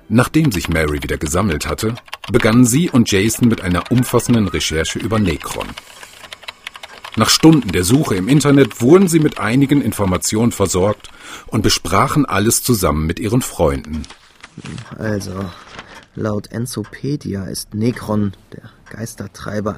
Nachdem sich Mary wieder gesammelt hatte, begannen sie und Jason mit einer umfassenden Recherche über Necron. Nach Stunden der Suche im Internet wurden sie mit einigen Informationen versorgt und besprachen alles zusammen mit ihren Freunden. Also, laut Encyclopedia ist Necron, der Geistertreiber,